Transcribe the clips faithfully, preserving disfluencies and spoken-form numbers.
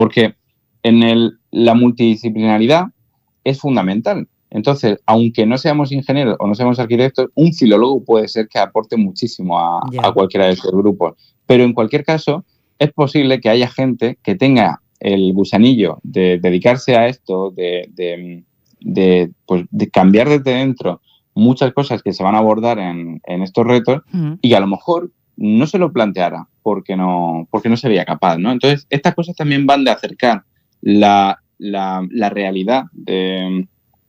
porque en el, la multidisciplinaridad es fundamental. Entonces, aunque no seamos ingenieros o no seamos arquitectos, un filólogo puede ser que aporte muchísimo a, yeah. a cualquiera de estos grupos. Pero en cualquier caso, es posible que haya gente que tenga el gusanillo de dedicarse a esto, de, de, de, pues, de cambiar desde dentro muchas cosas que se van a abordar en, en estos retos uh-huh. y que a lo mejor no se lo planteara porque no, porque no sería capaz, ¿no? Entonces, estas cosas también van de acercar la, la, la realidad de...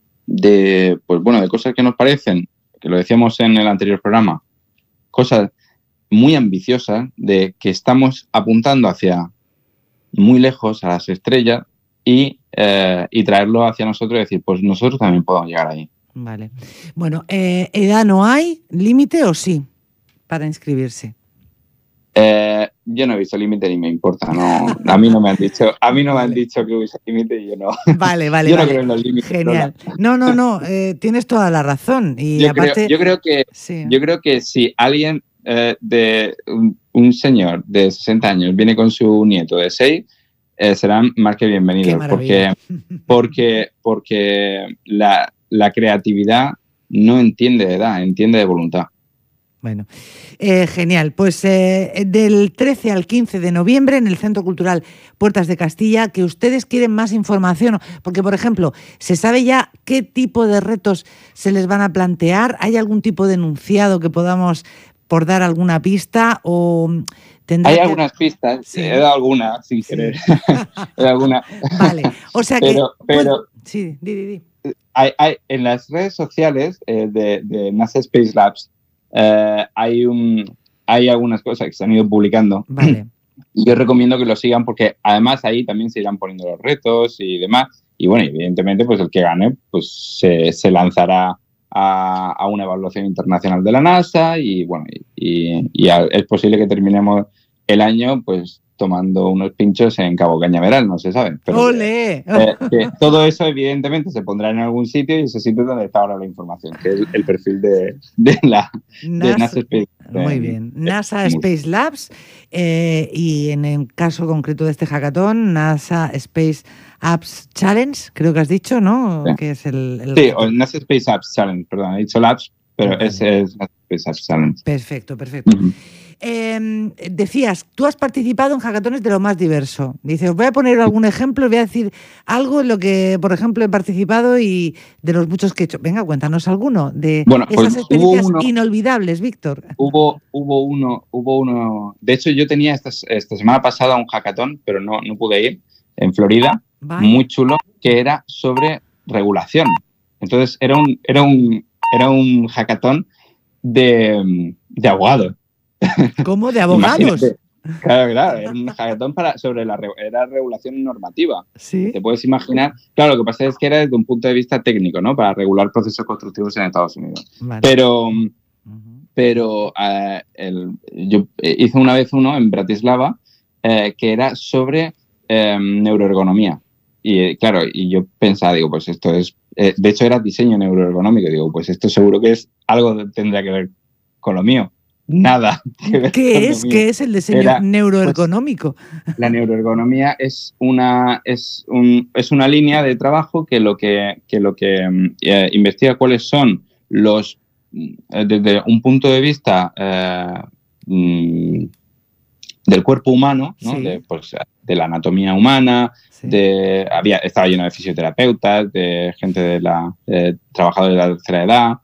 de pues bueno de cosas que nos parecen, que lo decíamos en el anterior programa, cosas muy ambiciosas, de que estamos apuntando hacia muy lejos a las estrellas y, eh, y traerlo hacia nosotros y decir, pues nosotros también podemos llegar ahí. Vale. Bueno, eh, ¿edad no hay límite o sí para inscribirse? Eh, yo no he visto límite ni me importa, no, a mí no me han dicho, a mí no vale. me han dicho que hubiese límite y yo no. Vale, vale, yo vale. no creo en los límites. Genial. No, no, no, eh, tienes toda la razón. Y yo, aparte, creo, yo creo que sí. yo creo que si alguien eh, de un, un señor de sesenta años viene con su nieto de seis, eh, serán más que bienvenidos, porque porque porque la, la creatividad no entiende de edad, entiende de voluntad. Bueno, eh, genial. Pues eh, del trece al quince de noviembre en el Centro Cultural Puertas de Castilla, que ustedes quieren más información, porque, por ejemplo, ¿se sabe ya qué tipo de retos se les van a plantear? ¿Hay algún tipo de enunciado que podamos, por dar alguna pista? O hay que... algunas pistas, sí. he dado algunas sin sí. querer. he dado alguna. Vale, o sea pero, que... Pero, pues, sí, di, di, di. Hay, hay, en las redes sociales eh, de, de NASA Space Labs, Uh, hay, un, hay algunas cosas que se han ido publicando. Vale. Y yo recomiendo que lo sigan porque además ahí también se irán poniendo los retos y demás. Y bueno, evidentemente pues el que gane pues se, se lanzará a, a una evaluación internacional de la NASA y bueno, y, y, y es posible que terminemos el año pues tomando unos pinchos en Cabo Cañaveral, no se sabe. Pero ¡Olé! Que, eh, que todo eso evidentemente se pondrá en algún sitio y ese sitio es donde está ahora la información, que es el, el perfil de, de la NASA, de NASA Space. Muy bien, NASA Space Labs eh, y en el caso concreto de este hackathon, NASA Space Apps Challenge, creo que has dicho, ¿no? Sí, que es el, el sí o NASA Space Apps Challenge, perdón, he dicho Labs, pero okay. ese es NASA Space Apps Challenge. Perfecto, perfecto. Uh-huh. Eh, decías, tú has participado en hackatones de lo más diverso. Dices, os voy a poner algún ejemplo, os voy a decir algo en lo que, por ejemplo, he participado y de los muchos que he hecho. Venga, cuéntanos alguno de bueno, esas pues experiencias uno, inolvidables, Víctor. Hubo, hubo uno, hubo uno. De hecho, yo tenía esta, esta semana pasada un hackatón, pero no, no pude ir, en Florida, Vaya. muy chulo, que era sobre regulación. Entonces, era un, era un, era un hackatón de, de abogados. ¿Cómo? ¿De abogados? Claro, claro, era un hackathon para, sobre la era regulación normativa. ¿Sí? Te puedes imaginar. Claro, lo que pasa es que era desde un punto de vista técnico, ¿no? Para regular procesos constructivos en Estados Unidos. Vale. Pero, uh-huh. pero uh, el, yo hice una vez uno en Bratislava eh, que era sobre eh, neuroergonomía. Y claro, y yo pensaba, digo, pues esto es. Eh, de hecho, era diseño neuroergonómico. Digo, pues esto seguro que es algo que tendría que ver con lo mío. Nada. Que ver ¿Qué es? ¿Qué es el diseño Era, neuroergonómico? Pues, la neuroergonomía es una, es, un, es una línea de trabajo que lo que, que, lo que eh, investiga cuáles son los, eh, desde un punto de vista eh, mm, del cuerpo humano, ¿no? Sí. de, pues, de la anatomía humana, sí. de, había, estaba lleno de fisioterapeutas, de gente de la, eh, trabajadores de la tercera edad,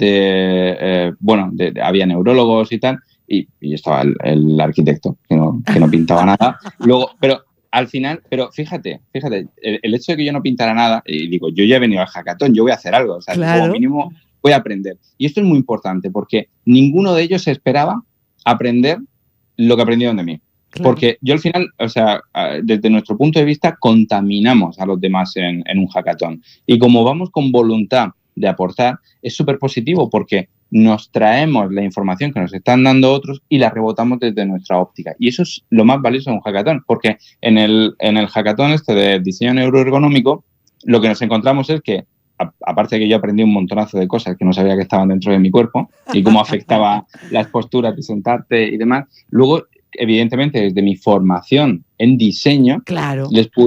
de eh, bueno, de, de, había neurólogos y tal, y, y estaba el, el arquitecto, que no, que no pintaba nada. Luego, pero al final, pero fíjate, fíjate, el, el hecho de que yo no pintara nada, y digo, yo ya he venido al hackathon, yo voy a hacer algo, o sea, claro. como mínimo voy a aprender. Y esto es muy importante, porque ninguno de ellos esperaba aprender lo que aprendieron de mí. Claro. Porque yo al final, o sea, desde nuestro punto de vista, contaminamos a los demás en, en un hackathon. Y como vamos con voluntad de aportar, es súper positivo porque nos traemos la información que nos están dando otros y la rebotamos desde nuestra óptica. Y eso es lo más valioso de un hackathon, porque en el, en el hackathon este de diseño neuroergonómico, lo que nos encontramos es que, a, aparte de que yo aprendí un montonazo de cosas que no sabía que estaban dentro de mi cuerpo y cómo afectaba las posturas de sentarte y demás, luego evidentemente, desde mi formación en diseño, claro. les